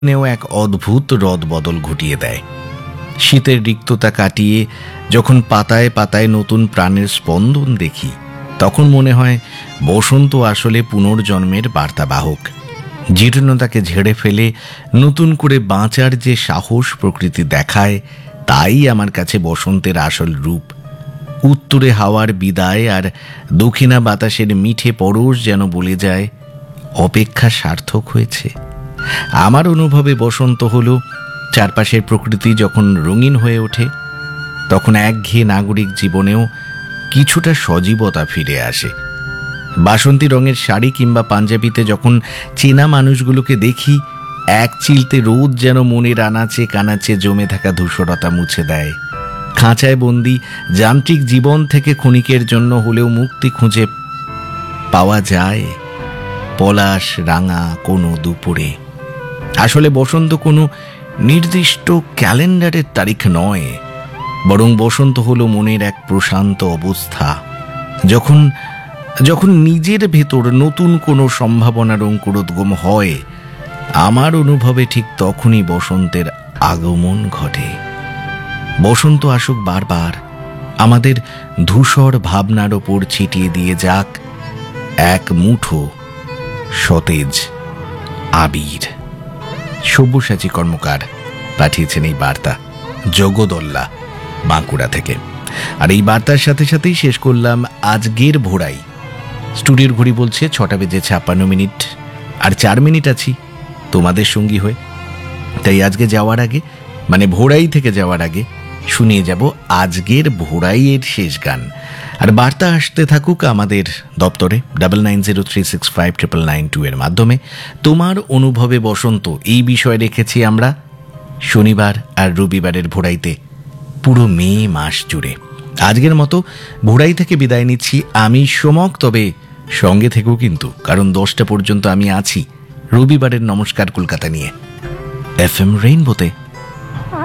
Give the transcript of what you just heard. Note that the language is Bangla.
নেও এক অদ্ভুত রদবদল ঘটিয়ে দেয়। শীতের রিক্ততা কাটিয়ে যখন পাতায় পাতায় নতুন প্রাণের স্পন্দন দেখি, তখন মনে হয় বসন্ত আসলে পুনর্জন্মের বার্তাবাহক। জীর্ণতাকে ঝেড়ে ফেলে নতুন করে বাঁচার যে সাহস প্রকৃতি দেখায়, তাই আমার কাছে বসন্তের আসল রূপ। উত্তরে হাওয়ার বিদায় আর দক্ষিণা বাতাসের মিঠে পরশ যেন বলে যায়, অপেক্ষা সার্থক হয়েছে। আমার অনুভবে বসন্ত হলো চারপাশের প্রকৃতি যখন রঙিন হয়ে ওঠে, তখন একঘেয়ে নাগরিক জীবনেও কিছুটা সজীবতা ফিরে আসে। বাসন্তী রঙের শাড়ি কিংবা পাঞ্জাবিতে যখন চেনা মানুষগুলোকে দেখি, এক চিলতে রোদ যেন মনের আনাচে কানাচে জমে থাকা ধূসরতা মুছে দেয়। খাঁচায় বন্দি যান্ত্রিক জীবন থেকে ক্ষণিকের জন্য হলেও মুক্তি খুঁজে পাওয়া যায় পলাশ রাঙা কোনো দুপুরে। আসলে বসন্ত কোনো নির্দিষ্ট ক্যালেন্ডারের তারিখ নয়, বরং বসন্ত হলো মনের এক প্রশান্ত অবস্থা। যখন যখন নিজের ভেতর নতুন কোনো সম্ভাবনার অঙ্কুরোদ্গম হয়, আমার অনুভবে ঠিক তখনই বসন্তের আগমন ঘটে। বসন্ত আসুক বারবার, আমাদের ধূসর ভাবনার ওপর ছিটিয়ে দিয়ে যাক এক মুঠো সতেজ আবির। সব্যসাচী কর্মকার পাঠিয়েছেন এই বার্তা জগদল্লা, বাঁকুড়া থেকে। আর এই বার্তার সাথে সাথেই শেষ করলাম আজকের ভোরাই। স্টুডিওর ঘড়ি বলছে 6:56 আর 4 মিনিট আছি তোমাদের সঙ্গী হয়ে। তাই আজকে যাওয়ার আগে, মানে ভোরাই থেকে যাওয়ার আগে, শুনিয়ে যাব আজকের ভোরাইয়ের শেষ গান। আর বার্তা আসতে থাকুক আমাদের দপ্তরে 9903659992 এর মাধ্যমে। তোমার অনুভবে বসন্ত এই বিষয়ে রেখেছি আমরা শনিবার আর রবিবারের ভোরাইতে পুরো মে মাস জুড়ে। আজকের মতো ভোরাই থেকে বিদায় নিচ্ছি আমি সোমক, তবে সঙ্গে থেকেও কিন্তু, কারণ 10টা পর্যন্ত আমি আছি রবিবারের নমস্কার কলকাতা নিয়ে FM রেইনবোতে।